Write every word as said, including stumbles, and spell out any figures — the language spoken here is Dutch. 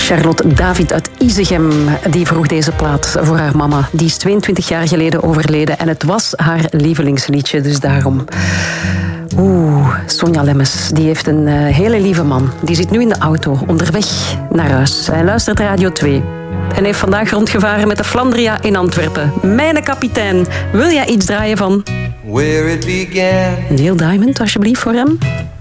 Charlotte David uit Izegem, die vroeg deze plaat voor haar mama. Die is tweeëntwintig jaar geleden overleden en het was haar lievelingsliedje, dus daarom. Oeh, Sonja Lemmes, die heeft een uh, hele lieve man. Die zit nu in de auto, onderweg naar huis. Hij luistert Radio twee. En heeft vandaag rondgevaren met de Flandria in Antwerpen. Mijn kapitein, wil jij iets draaien van Where it began. Neil Diamond, alsjeblieft, voor hem?